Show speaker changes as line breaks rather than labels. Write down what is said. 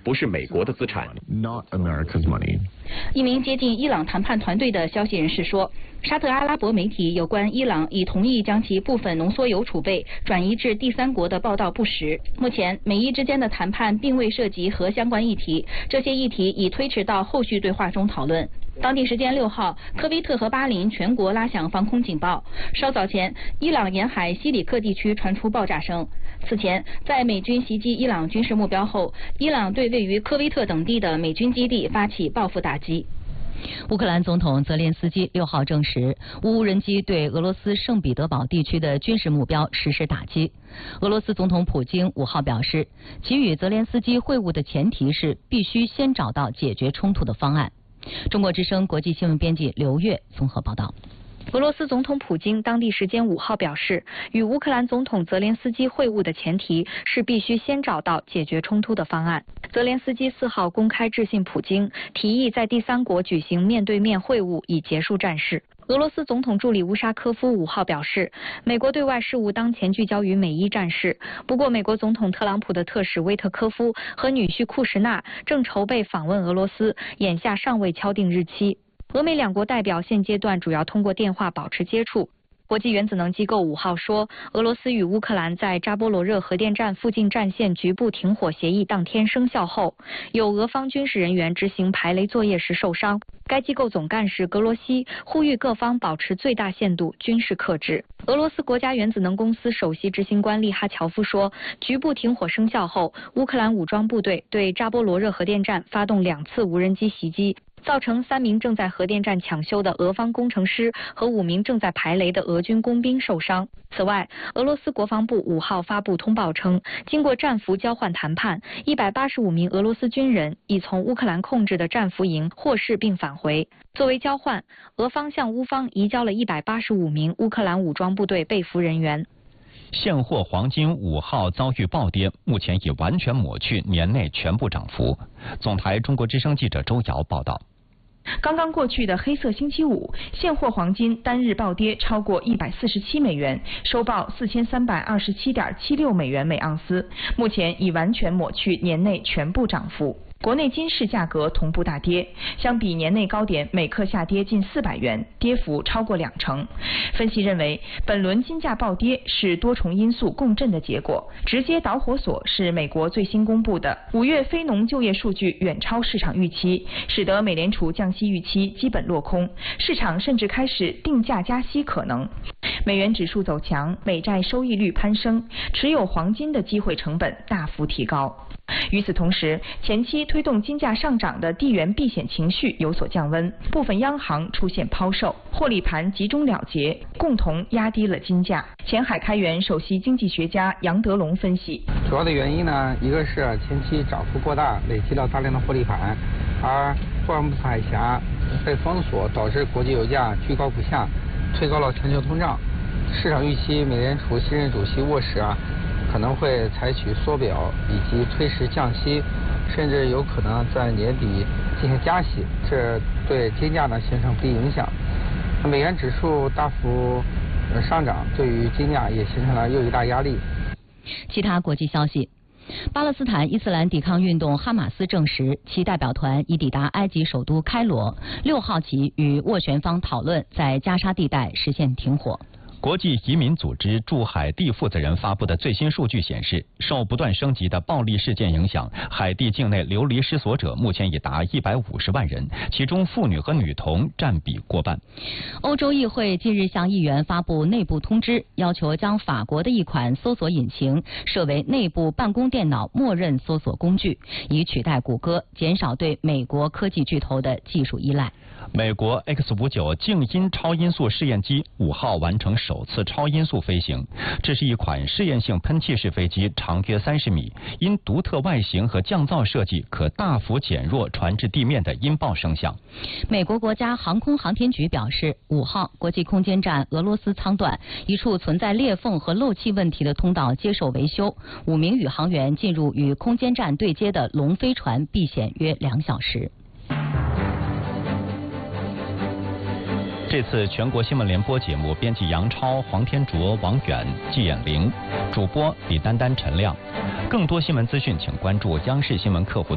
不是美国的资产。
一名接近伊朗谈判团队的消息人士说，沙特阿拉伯媒体有关伊朗已同意将其部分浓缩铀储备转移至第三国的报道不实。目前，美伊之间的谈判并未涉及核相关议题，这些议题已推迟到后续对话中讨论。当地时间6号，科威特和巴林全国拉响防空警报。稍早前，伊朗沿海西里克地区传出爆炸声。此前，在美军袭击伊朗军事目标后，伊朗对位于科威特等地的美军基地发起报复打击。
乌克兰总统泽连斯基6号证实，无人机对俄罗斯圣彼得堡地区的军事目标实施打击。俄罗斯总统普京5号表示，给予泽连斯基会晤的前提是必须先找到解决冲突的方案。中国之声国际新闻编辑刘月综合报道。
俄罗斯总统普京当地时间5号表示，与乌克兰总统泽连斯基会晤的前提是必须先找到解决冲突的方案。泽连斯基4号公开致信普京，提议在第三国举行面对面会晤，以结束战事。俄罗斯总统助理乌沙科夫5号表示，美国对外事务当前聚焦于美伊战事。不过，美国总统特朗普的特使威特科夫和女婿库什纳正筹备访问俄罗斯，眼下尚未敲定日期。俄美两国代表现阶段主要通过电话保持接触。国际原子能机构5号说，俄罗斯与乌克兰在扎波罗热核电站附近战线局部停火协议当天生效后，有俄方军事人员执行排雷作业时受伤。该机构总干事格罗西呼吁各方保持最大限度军事克制。俄罗斯国家原子能公司首席执行官利哈乔夫说，局部停火生效后，乌克兰武装部队对扎波罗热核电站发动2次无人机袭击，造成3名正在核电站抢修的俄方工程师和5名正在排雷的俄军工兵受伤。此外，俄罗斯国防部5号发布通报称，经过战俘交换谈判，185名俄罗斯军人已从乌克兰控制的战俘营获释并返回。作为交换，俄方向乌方移交了185名乌克兰武装部队被俘人员。
现货黄金5号遭遇暴跌，目前已完全抹去年内全部涨幅。总台中国之声记者周瑶报道。
刚刚过去的黑色星期五，现货黄金单日暴跌超过147美元，收报4327.76美元每盎司，目前已完全抹去年内全部涨幅。国内金市价格同步大跌，相比年内高点每克下跌近400元，跌幅超过20%。分析认为，本轮金价暴跌是多重因素共振的结果，直接导火索是美国最新公布的5月非农就业数据远超市场预期，使得美联储降息预期基本落空，市场甚至开始定价加息可能。美元指数走强，美债收益率攀升，持有黄金的机会成本大幅提高。与此同时，前期推动金价上涨的地缘避险情绪有所降温，部分央行出现抛售，获利盘集中了结，共同压低了金价。前海开源首席经济学家杨德龙分析，
主要的原因呢，一个是前期涨幅过大，累积了大量的获利盘，而霍尔木兹海峡被封锁，导致国际油价居高不下，推高了全球通胀。市场预期美联储新任主席沃什可能会采取缩表以及推迟降息，甚至有可能在年底进行加息，这对金价呢形成不利影响。美元指数大幅上涨，对于金价也形成了又一大压力。
其他国际消息。巴勒斯坦伊斯兰抵抗运动哈马斯证实，其代表团已抵达埃及首都开罗，6号起与斡旋方讨论在加沙地带实现停火。
国际移民组织驻海地负责人发布的最新数据显示，受不断升级的暴力事件影响，海地境内流离失所者目前已达150万人，其中妇女和女童占比过半。
欧洲议会近日向议员发布内部通知，要求将法国的一款搜索引擎设为内部办公电脑默认搜索工具，以取代谷歌，减少对美国科技巨头的技术依赖。
美国 X-59静音超音速试验机5号完成首次超音速飞行，这是一款试验性喷气式飞机，长约30米，因独特外形和降噪设计，可大幅减弱传至地面的音爆声响。
美国国家航空航天局表示，5号国际空间站俄罗斯舱段一处存在裂缝和漏气问题的通道接受维修，5名宇航员进入与空间站对接的龙飞船避险约2小时。
这次全国新闻联播节目，编辑杨超、黄天卓、王远、季衍玲，主播李丹丹、陈亮。更多新闻资讯，请关注央视新闻客户端。